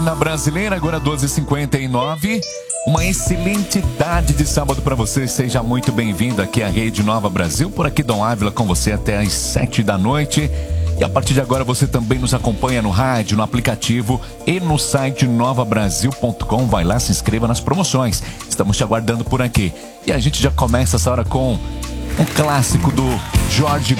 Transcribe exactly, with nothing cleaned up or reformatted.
Na Brasileira, agora doze e cinquenta e nove. Uma excelente tarde de sábado para você. Seja muito bem-vindo aqui à Rede Nova Brasil. Por aqui, Dom Ávila, com você até às sete da noite. E a partir de agora você também nos acompanha no rádio, no aplicativo e no site nova brasil ponto com. Vai lá, se inscreva nas promoções. Estamos te aguardando por aqui. E a gente já começa essa hora com um clássico do Jorge